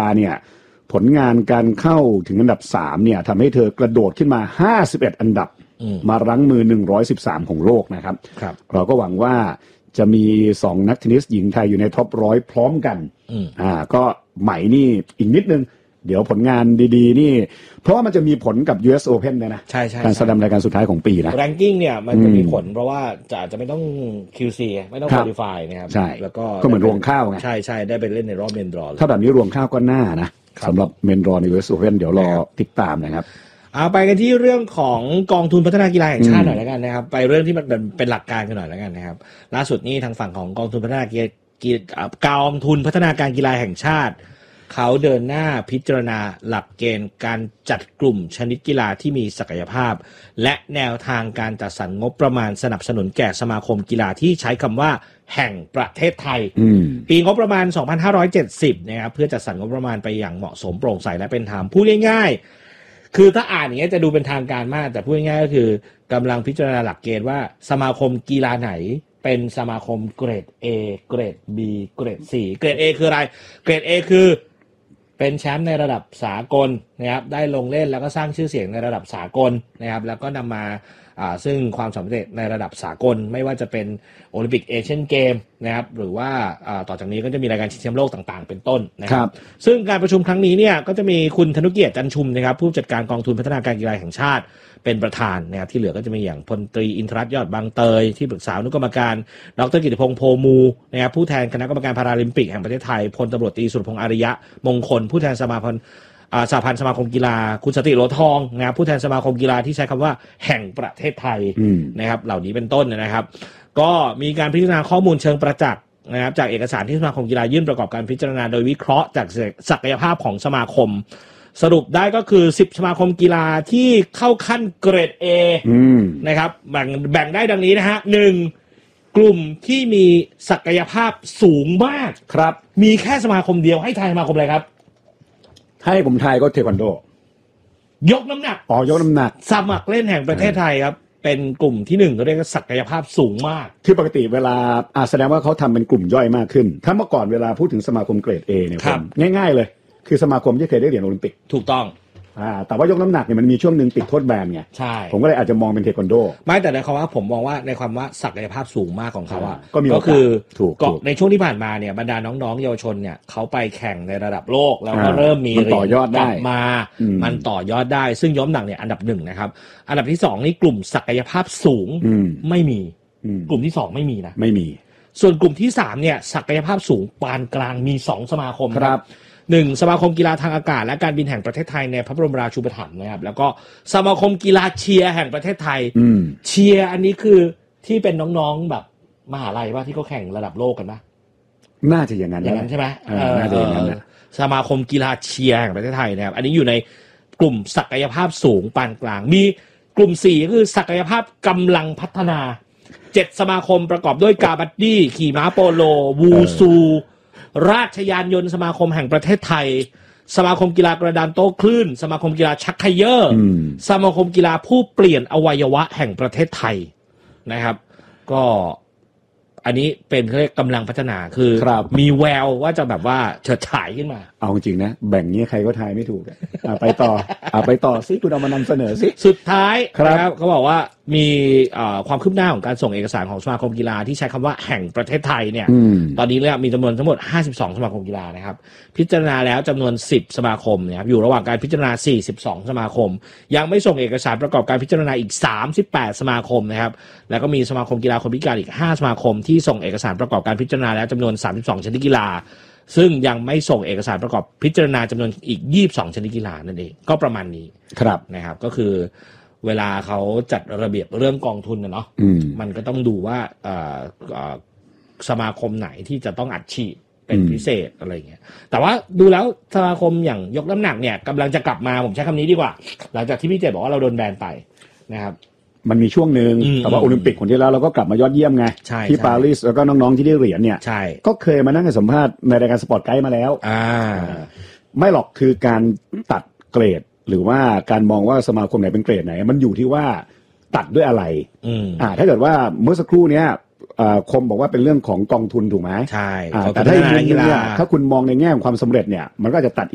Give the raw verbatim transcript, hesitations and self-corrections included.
เนี่ยผลงานการเข้าถึงอันดับสามเนี่ยทำให้เธอกระโดดขึ้นมาห้าสิบเอ็ดอันดับมารั้งมือหนึ่งร้อยสิบสามของโลกนะครับเราก็หวังว่าจะมีสองนักเทนนิสหญิงไทยอยู่ในท็อปร้อยพร้อมกันอ่าก็ไหมนี่อีกนิดนึงเดี๋ยวผลงานดีๆนี่เพราะว่ามันจะมีผลกับ ยู เอส Open ด้วยนะใช่ๆการแสดงรายการสุดท้ายของปีนะ ranking เนี่ยมันจะมีผลเพราะว่าจะจะไม่ต้อง คิว ซี ไม่ต้อง qualify นะครับแล้วก็ก็เหมือนรวงข้าวไงใช่ๆได้ไปเล่นในรอบเมนดรอถ้าแบบนี้รวงข้าวก็น่านะสำหรับเมนดรอใน ยู เอส Open เดี๋ยวรอติดตามนะครับเอาไปกันที่เรื่องของกองทุนพัฒนากีฬาแห่งชาติหน่อยแล้วกันนะครับไปเรื่องที่มันเป็นหลักการกันหน่อยแล้วกันนะครับล่าสุดนี้ทางฝั่งของกองทุนพัฒนากีฬากองทุนพัฒนาการกีฬาแห่งชาติเขาเดินหน้าพิจารณาหลักเกณฑ์การจัดกลุ่มชนิดกีฬาที่มีศักยภาพและแนวทางการจัดสรรงบประมาณสนับสนุนแก่สมาคมกีฬาที่ใช้คำว่าแห่งประเทศไทยปีงบประมาณสองพันห้าร้อยเจ็ดสิบนะครับเพื่อจัดสรรงบประมาณไปอย่างเหมาะสมโปร่งใสและเป็นธรรมพูดง่ายๆคือถ้าอ่านอย่างนี้จะดูเป็นทางการมากแต่พูดง่ายๆก็คือกำลังพิจารณาหลักเกณฑ์ว่าสมาคมกีฬาไหนเป็นสมาคมเกรด A เกรด B เกรด C เกรด A คืออะไรเกรด A คือเป็นแชมป์ในระดับสากลนะครับได้ลงเล่นแล้วก็สร้างชื่อเสียงในระดับสากลนะครับแล้วก็นำมาอ่าซึ่งความสำเร็จในระดับสากลไม่ว่าจะเป็นโอลิมปิกเอเชียนเกมนะครับหรือว่าอ่าต่อจากนี้ก็จะมีรายการชิงแชมป์โลกต่างๆเป็นต้นนะครับซึ่งการประชุมครั้งนี้เนี่ยก็จะมีคุณธนุเกียรติจันชุมนะครับผู้จัดการกองทุนพัฒนาการกีฬาแห่งชาติเป็นประธานนะครับที่เหลือก็จะมีอย่างพลตรีอินทรัตน์ยอดบางเตยที่ปรึกษาอนุกรรมการดร.กิติพงษ์โพมูนะครับผู้แทนคณะกรรมการพาราลิมปิกแห่งประเทศไทยพลตำรวจตรีสุรพงษ์อริยะมงคลผู้แทนสมาพันธ์สหพันธ์สมาคมกีฬาคุณสติโลทองนะครับผู้แทนสมาคมกีฬาที่ใช้คำว่าแห่งประเทศไทยนะครับเหล่านี้เป็นต้นนะครับก็มีการพิจารณาข้อมูลเชิงประจักษ์นะครับจากเอกสารที่สมาคมกีฬายื่นประกอบการพิจารณาโดยวิเคราะห์จากศักยภาพของสมาคมสรุปได้ก็คือสิบสมาคมกีฬาที่เข้าขั้นเกรด A นะครับแบ่งแบ่งได้ดังนี้นะฮะหนึ่งกลุ่มที่มีศักยภาพสูงมากครับมีแค่สมาคมเดียวให้ทายสมาคมอะไรครับให้ผมทายก็เทควันโดยกน้ำหนักอ๋อยกน้ำหนักสมัครเล่นแห่งประเทศไทยครับเป็นกลุ่มที่หนึ่งเขาเรียกว่าศักยภาพสูงมากคือปกติเวลาอ่าแสดงว่าเขาทำเป็นกลุ่มย่อยมากขึ้นถ้าเมื่อก่อนเวลาพูดถึงสมาคมเกรด A เนี่ยผมง่ายๆเลยคือสมาคมที่เคยได้เหรียญโอลิมปิกถูกต้องอ่าแต่ว่ายกน้ำหนักเนี่ยมันมีช่วงนึงติดโทษแบนไงใช่ผมก็เลยอาจจะมองเป็นเทควันโดไม่แต่ในคำว่าผมมองว่าในความว่าศักยภาพสูงมากของเขาอ่ะก็คือถูกในช่วงที่ผ่านมาเนี่ยบรรดาน้องๆเยาวชนเนี่ยเขาไปแข่งในระดับโลกแล้วก็เริ่มมีต่อยอดได้มามันต่อยอดได้ซึ่งยกน้ำหนักเนี่ยอันดับหนึ่งนะครับอันดับที่สองนี่กลุ่มศักยภาพสูงไม่มีกลุ่มที่สองไม่มีนะไม่มีส่วนกลุ่มที่สามเนี่ยศักยภาพสูงปานกลางมีสองสมาคมครับหนึ่งสมาคมกีฬาทางอากาศและการบินแห่งประเทศไทยในพระบรมราชูปถัมภ์นะครับแล้วก็สมาคมกีฬาเชียร์แห่งประเทศไทยเชียร์อันนี้คือที่เป็นน้องๆแบบมหาลัยว่าที่เขาแข่งระดับโลกกันปะน่าจะอย่างนั้นอย่างนั้นใช่ไหมน่าจะอย่างนั้นสมาคมกีฬาเชียร์แห่งประเทศไทยนะครับอันนี้อยู่ในกลุ่มศักยภาพสูงปานกลางมีกลุ่มสี่ก็คือศักยภาพกำลังพัฒนาเจ็ดสมาคมประกอบด้วยกาบัดดี้ขี่ม้าโปโลวูซูราชยานยนต์สมาคมแห่งประเทศไทยสมาคมกีฬากระดานโต้คลื่นสมาคมกีฬาชักไคเยอร์สมาคมกีฬาผู้เปลี่ยนอวัยวะแห่งประเทศไทยนะครับก็อันนี้เป็นเรียกกำลังพัฒนาคือมีแววว่าจะแบบว่าเฉิดฉายขึ้นมาเอาจริงนะแบ่งนี้ใครก็ทายไม่ถูกอ่ะไปต่ออ่ะไปต่อซิคุณเอามานำเสนอสิสุดท้ายนะครับเขาบอกว่ามีความคืบหน้าของการส่งเอกสารของสมาคมกีฬาที่ใช้คำว่าแห่งประเทศไทยเนี่ยตอนนี้เนี่ยมีจำนวนทั้งหมดห้าสิบสองสมาคมกีฬานะครับพิจารณาแล้วจำนวนสิบสมาคมนะครับอยู่ระหว่างการพิจารณาสี่สิบสองสมาคมยังไม่ส่งเอกสารประกอบการพิจารณาอีกสามสิบแปดสมาคมนะครับแล้วก็มีสมาคมกีฬาคนพิการอีกห้าสมาคมที่ส่งเอกสารประกอบการพิจารณาแล้วจำนวนสามสิบสองชนิดกีฬาซึ่งยังไม่ส่งเอกสารประกอบพิจารณาจำนวนอีกยี่สิบสองชนิดกีฬานั่นเองก็ประมาณนี้ครับนะครับก็คือเวลาเขาจัดระเบียบเรื่องกองทุนนะเนาะมันก็ต้องดูว่าสมาคมไหนที่จะต้องอัดฉีดเป็นพิเศษอะไรเงี้ยแต่ว่าดูแล้วสมาคมอย่างยกน้ำหนักเนี่ยกำลังจะกลับมาผมใช้คำนี้ดีกว่าหลังจากที่พี่เจบอกว่าเราโดนแบนไปนะครับมันมีช่วงหนึ่งแต่ว่าโอลิมปิกคนที่แล้วเราก็กลับมายอดเยี่ยมไงที่ปารีสแล้วก็น้องๆที่ได้เหรียญเนี่ยก็เคยมานั่งให้สัมภาษณ์ในรายการสปอร์ตไกด์มาแล้วไม่หรอกคือการตัดเกรดหรือว่าการมองว่าสมาคมไหนเป็นเกรดไหนมันอยู่ที่ว่าตัดด้วยอะไรอ่าถ้าเกิดว่าเมื่อสักครู่เนี้ยคมบอกว่าเป็นเรื่องของกองทุนถูกไหมใช่แต่ถ้าอีกมุมนึงเนี่ยถ้าคุณมองในแง่ของความสำเร็จเนี่ยมันก็จะตัด